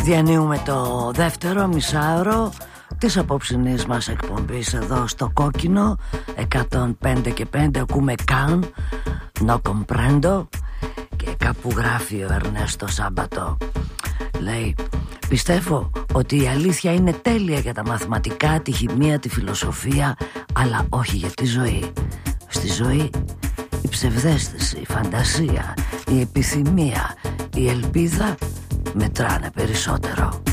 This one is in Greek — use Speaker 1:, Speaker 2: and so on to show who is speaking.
Speaker 1: Διανύουμε το δεύτερο μισάωρο της απόψινής μας εκπομπής εδώ στο Κόκκινο 105 και 5. Ακούμε καν No Comprendo. Και κάπου γράφει ο Ερνέστο Σάμπατο, λέει: πιστεύω ότι η αλήθεια είναι τέλεια για τα μαθηματικά, τη χημεία, τη φιλοσοφία, αλλά όχι για τη ζωή. Στη ζωή η ψευδαίσθηση, η φαντασία, η επιθυμία, η ελπίδα μετράνε περισσότερο.